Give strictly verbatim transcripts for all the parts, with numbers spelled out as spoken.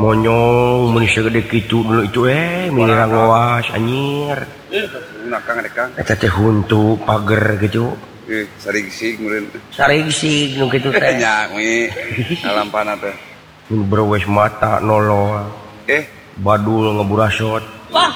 monyong mun segede kitu dulu itu eh minirang loas anyir nakang dekang eta teh huntu pager gitu eh sarigsig meureun sarigsig nu kitu teh nya mi alampana teh mun berwes mata nolol eh badul ngeburasot wah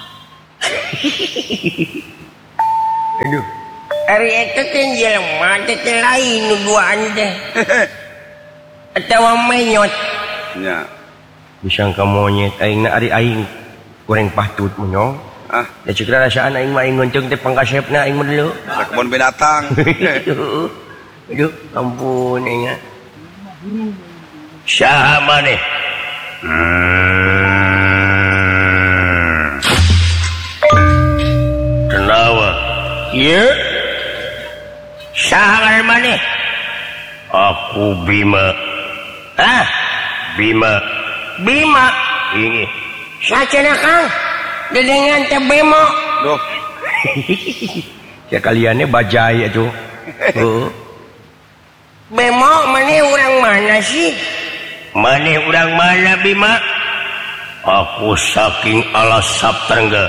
aduh ari eta teh jelema teh lain nu duaan teh atawa menyot nya disangka monyet aingna ari aing goreng pahtut monyong ah da ceuk rasaan aing mah aing ngonceng teh pangkasepna aing mah dulu kebun binatang aduh ampun aing saha maneh kenawa ieu saha maneh aku Bima ah Bima Bima ini sacenah Kang dedengan teh bemo duh sekaliannya bajai atuh heeh bemo maneh urang mana sih maneh urang mana Bima aku saking alas Saptarengga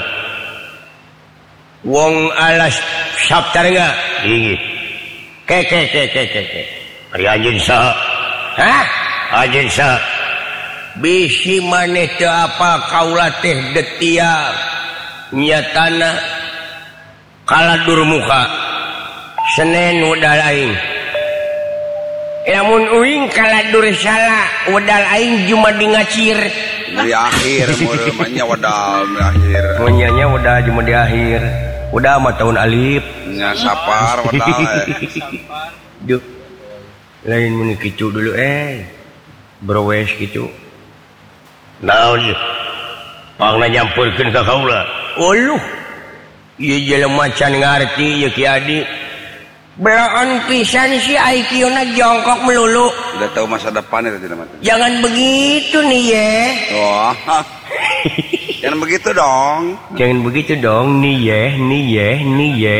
wong alas Saptarengga ini ke ke ke ke ke ari anjeun saha hah anjeun saha bisi maneh teu apa kaula teh detia nyatana kaladur muka Senen wedal aing lamun uing kaladur salah wedal aing cuma di ngacir di akhir meureun wadal di akhir munyanya udah cuma di akhir udah mah tahun alif nya sapar wadal duh lain mun kicu dulu eh browes kicu naon pangna nyampurkeun ka kaula uluh ieu jelema can ngarti ieu Ki Adi belaan pisan si aikiona jongkok melulu udah tahu masa depan itu tidak mati jangan begitu nih ye oh jangan begitu dong jangan begitu dong nih ye nih ye nih ye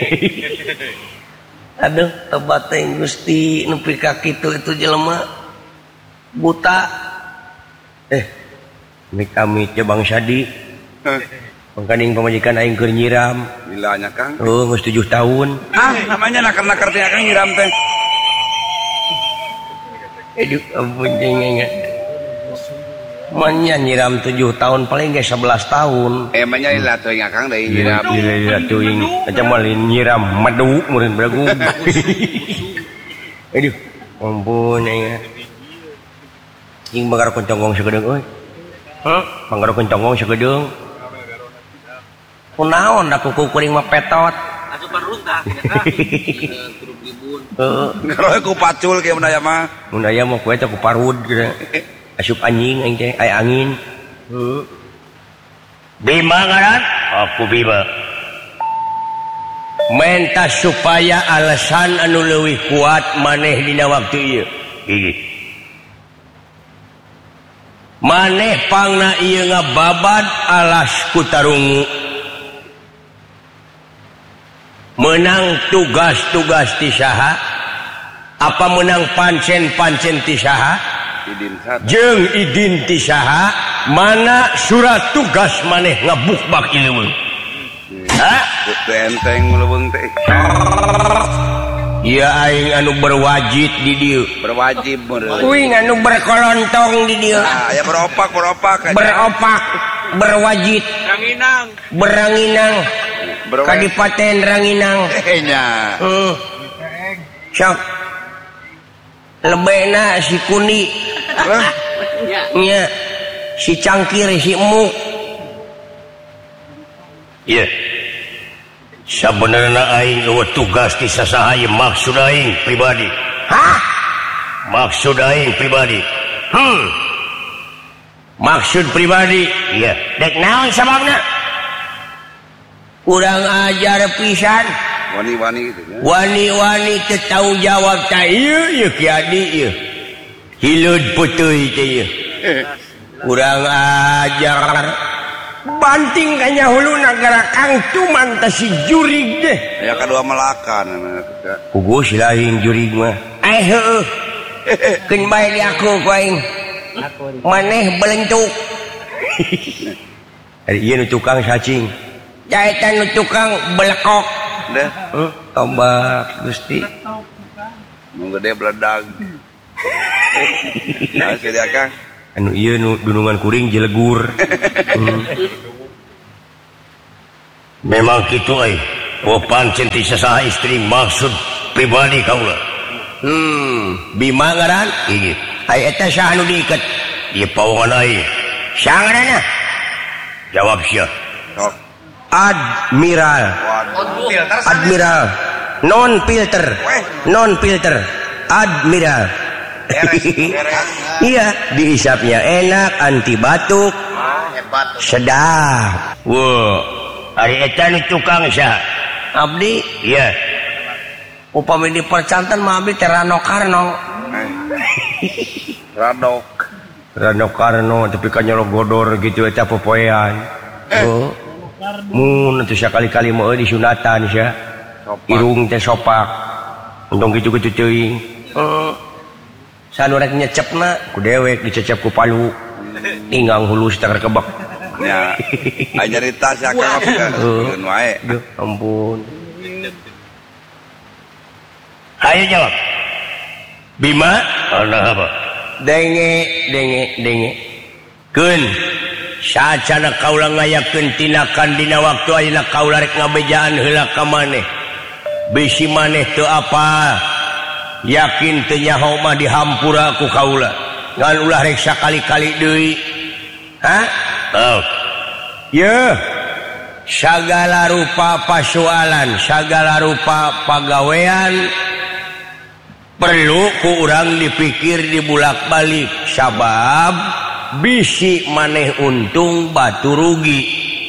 aduh tobat teh Gusti nepi ka kitu itu jelema buta eh mik amit ya Bang Sadi pangkaning pamajikan aing keur nyiram bilanya Kang oh geus tujuh tahun ah namanya nakar-nakar teh Kang nyiram teh aduh ampun jengeng manya nyiram tujuh tahun paling ge sebelas tahun emangnya ilah teuing Kang deui nyiram iya teuing macam malin nyiram madu meureun beragu aduh ampun nya ing bagar konconggong sagedeung euy heh bagar konconggong sagedeung kunaon da kuku kuring mah petot asupan runtak turun ribun heeh ngaroe ku pacul ke mun aya mah mun aya mah ku eta ku parud gitu asup anjing aing teh aya angin heeh Bima ngaran aku Bima menta supaya alasan anu leuwih kuat maneh dina waktu ieu gigi maneh pangna ieu ngababad alas ku tarungu menang tugas-tugas ti saha apa menang pancen-pancen ti saha jeung idin ti saha mana surat tugas maneh ngabukbak ilmu ha teu enteng leuweung teh ieu aing anu berwajib di dieu berwajib meureun uing anu berkolontong di dieu aya beropak beropak beropak berwajib Ranginang beranginang Kadipaten Ranginang nya hmm. sok lebena si Kuni nya si Cangkir si Emuk ieu sabenerna aing eueuh tugas ti sasaha maksud aing pribadi hah maksud aing pribadi hmm maksud pribadi iya dek naon sababna kurang ajar pisan wani-wani gitu ya wani-wani teu tanggung jawab teh ieu ieu Ki Adi ieu hileud peuteui teh ieu kurang ajar banting ka nyahulu nagara Kang Tuman teh si jurig deh ya kadua melakan kugus lain jurig mah eh heueuh keun bae di aku ku aing maneh belentuk iya nu tukang cacing jaetan nu tukang belekok deh hmm? Tombak Gusti nu gede beledag nah sih Kang anu iya nu dunungan kuring jelegur hmm. Memang gitu ay Popan cinti sasaha istri maksud pribadi kaula hmm Bima ngaran iya ai eta saha nu diiket ieu pawongan ay saha ngaranna jawab sia sok Admiral waduh Admiral non filter non filter Admiral iya dihisapnya enak anti batuk sedap wah ari eta nu tukang saha abdi iya upami dipercantan mah abdi teh Rano Karno radok Rano Karno tapi kan nyolok godor gitu eta popoean oh mun atuh sakali-kali mah di sunatan sia irung teh sopak untung gitu-gitu teuing hmm. sanu rek nyecepna ku dewek dicecep ku palu tinggang hulus teh kebak nya aya nyarita sia Kang keun wae Duh, ampun ayo jawab Bima ana apa denge denge denge keun sacana kaula ngayakeun tinakan dina waktu ayeuna kaula rek ngabejaan heula ka maneh bisi maneh teu apa yakin teu nyaho mah dihampura ku kaula ngan ulah rek sakali-kali deui ha oh ye sagala rupa pasoalan sagala rupa pagawean perlu ku urang dipikir dibulak-balik sabab bisi maneh untung batu rugi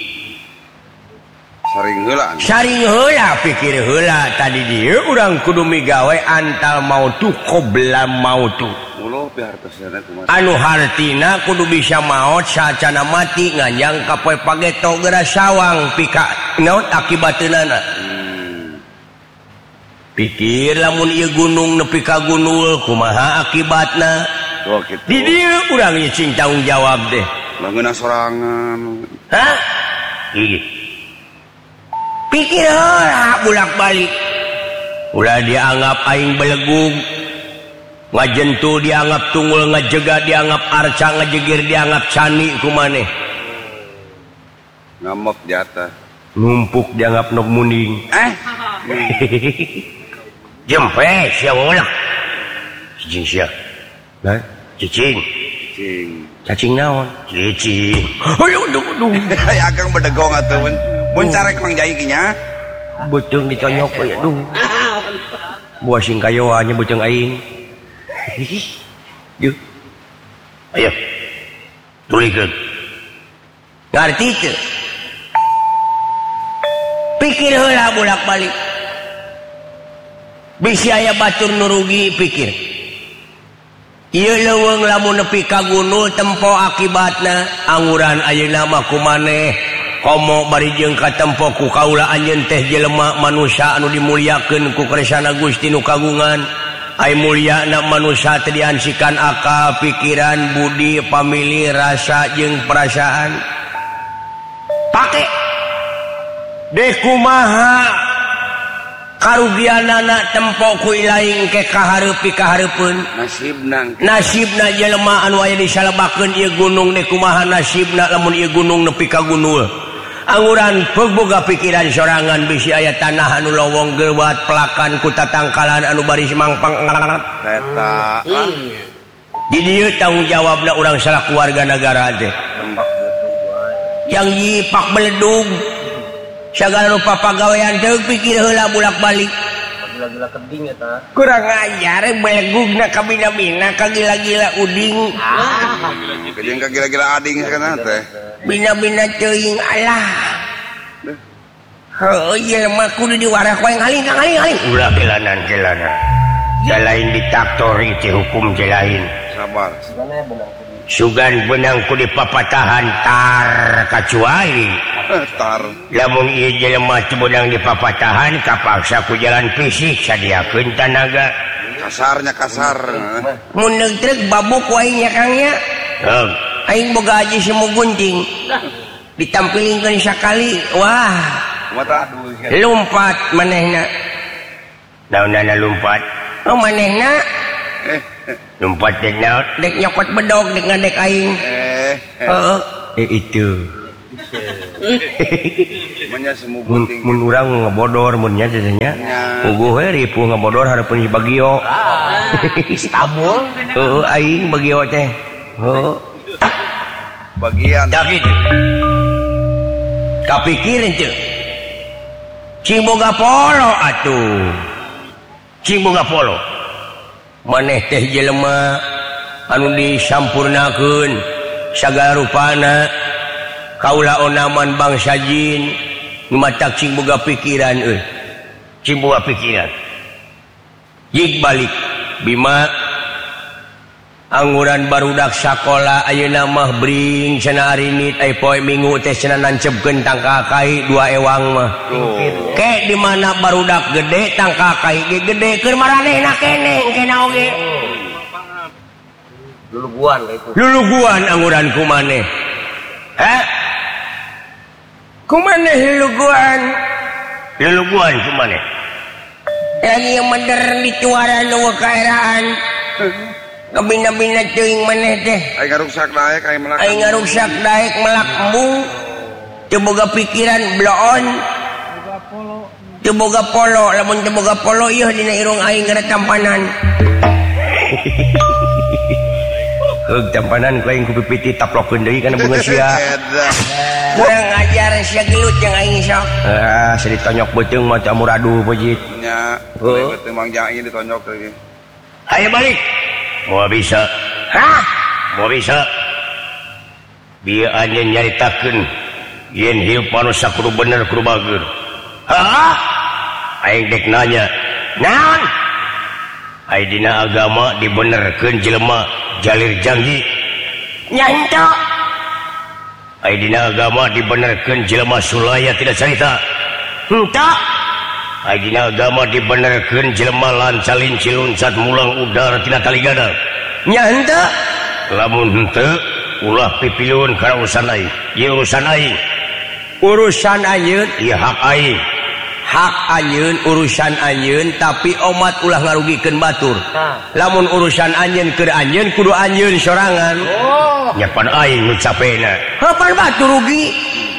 sering heula saring heula pikir heula tadi dieu urang kudu migawe antal mautu qobla mautu ulah pihartosna kumaha anu hartina kudu bisa maot sacana mati nganjang ka poe pageto geura sawang pika naon akibateunana pikir lamun ieu gunung nepi ka gunul kumaha akibatna oh kitu di dieu urang ieu cing tanggung jawab deh bangeuna sorangan hah iya pikir heula bulak-balik ulah dianggap aing belegug ngajentu dianggap tunggul ngajega dianggap arca ngajegir dianggap cani kumaneh ngamuk jatah numpuk dianggap nok munding eh jempe sia ulah cicing sia nah cicing cing cacing naon cicing aduh aduh aduh ya Kang bedegong atuh mun mun carek Mang Jai kinya beuteung ditonyok we aduh buah sing kayoanya beuteung aing yuk ayo tulikeun ngarti teu pikir heula bolak-balik bisi aya batur nu rugi pikir ieu leuweung lamun nepi ka gunul tempo akibatna anguran ayeuna mah kumaneh komo bari jeung ka tempo ku kaula anjeun teh jelema manusia anu dimuliakeun ku karesana Gusti nu kagungan ai mulyana manusia teh diansikan akal pikiran budi pamili rasa jeung perasaan pake deh kumaha karugianana tempo ku ilaing ke kahareupi kahareupeun nasibna nasibna jelema anu aya disalebakeun ieu gunung deh kumaha nasibna lamun ieu gunung nepi ka gunul anguran boga pikiran sorangan bisi aya tanah anu lowong geuwat pelakan ku tatangkalan anu bari mangpang eta di dieu tanggung jawabna urang salah keluarga negara teh yang yipak beledug sagala rupa pagawean teu pikir heula bulak-balik gila-gila keding eta kurang ajar belegugna ka bina-bina ka gila-gila uding kejeng ka gila-gila ading kana teh bina-bina teuing alah heuh jelema kudu diwarah ku ngaling ngaling ngaling ulah kelanan kelanan jalain di traktor itu hukum jalain sabar sugan benang ku di papatahan tar kacuali tar lamun ieu jelema teu benang di papatahan kapaksa ku jalan fisik sadiakeun tanaga kasarnya kasar mun neuk trek babuk wae nya Kang nya aing boga aji semu gunting ditampilkeun sakali wah lompat manehna naonana lompat oh manehna lompat dek naon dek nyokot bedog dek ngadek aing eh heeh eh itu manya semu mun gunting mun urang ngebodor mun nya nya uguh we ripuh ngebodor hareupeun bagio Istanbul heuh aing bagio teh heuh bagian da kitu kapikirin teu cing boga polo atuh cing boga polo maneh teh jelema anu disampurnakeun sagala rupana kaula onaman bangsa jin matak cing boga pikiran euy cing boga pikiran jig balik bima angguran barudak sakola ayeuna mah bring cenah arinit aya poe minggu teh cenah nancepkeun tangka kai dua ewang mah ke di mana barudak gede tangka kai ge gede keur maranehna keneh kena oge luluguan itu luluguan angguran kumaneh heh kumaneh luluguan luluguan kumaneh yang ieu mender dicuara nu kaeraan kabina-bina teuing maneh teh aing ngaruksak daek aing melak aing ngaruksak daek melak embung teu boga pikiran bloon teu boga polo lamun teu boga polo ieu dina irung aing gara tampanan heug tampanan ku aing ku pipiti taplokkeun deui kana bunga sia kurang ajar sia gelut jeung aing sok ah seri tonyok beuteung mah teu amuradu pojit nya heuh teu mang jang ieu ditonjok teh ayo balik mau bisa hah mau bisa bieu anjeun nyaritakeun yen hirup manusia kudu bener kudu bager hah aing dek nanya naon ai dina agama dibenerkeun jelema jalir janji nyanto ai dina agama dibenerkeun jelema sulaya tidak cerita henteu ai dina agama dibenerkeun jelema lancalin ciluncat mulang udara tina taligada nya henteu lamun henteu ulah pipilun kana urusan aing ieu urusan aing urusan ayeun ieu hak aing hak anjeun urusan anjeun tapi omat ulah ngarugikeun batur lamun urusan anjeun keur anjeun kudu anjeun sorangan nyapan aing nu capena hapan batur rugi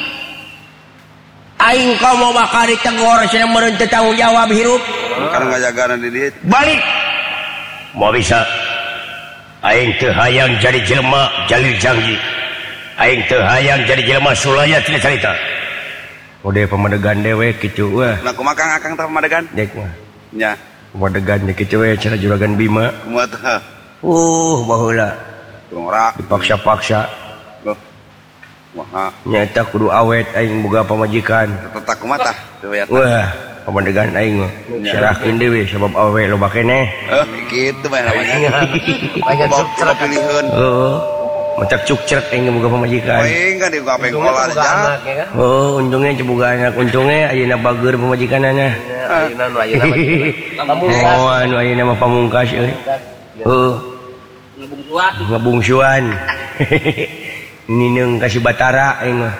aing komo bakal ditegor cenah meureun teu tanggung jawab hirup kan ngajagana di dieu balik mau bisa aing teu hayang jadi jelema jalir janji aing teu hayang jadi jelema sulaya tina carita ode pamadegan dewe kitu wah nah kumaha kang akang teh pamadegan dek mah nya pamadegan nya kitu we cara juragan Bima kumaha teh uh baheula ora dipaksa-paksa loh kumaha nyata kudu awet aing boga pamajikan tetak kumaha tah teu ya wah pamadegan aing mah serahkeun dewe sabab awe loba keneh eh kitu bae namanya bawa pilihan heuh matak cukcrek aing boga pamajikan aing kan di gape kola aja oh untungnya boga anak untungnya ayeuna bager pamajikanana ayeuna nu ayeuna mah oh anu ayeuna mah pamungkas euy heuh ngabungsuan ngabungsuan ninung kasih batara aing mah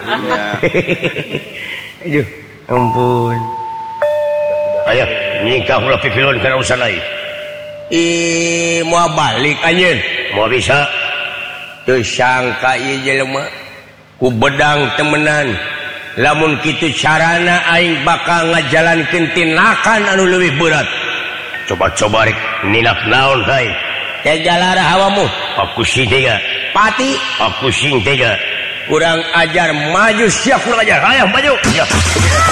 aduh ampun aya nikah ulah pipilun kana urusan aing ih moal balik anjeun mau bisa teu sangka ieu jelema ku bedang temenan lamun kitu carana aing bakal ngajalankeun tindakan anu leuwih berat coba-coba rek ninak naon hai teh jalar hawamu aku sing tega pati aku sing tega kurang ajar maju siap kurang ajar ayo maju ya